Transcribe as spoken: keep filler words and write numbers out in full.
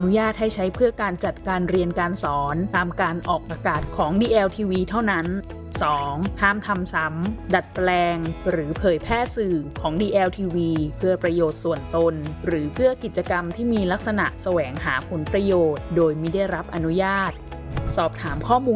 อนุญาตให้ใช้เพื่อการจัดการเรียนการสอนตามการออกอากาศของ ดี แอล ที วี เท่านั้น สอง ห้ามทำซ้ำดัดแปลงหรือเผยแพร่สื่อของ ดี แอล ที วี เพื่อประโยชน์ส่วนตนหรือเพื่อกิจกรรมที่มีลักษณะแสวงหาผลประโยชน์โดยมิได้รับอนุญาตสอบถามข้อมูล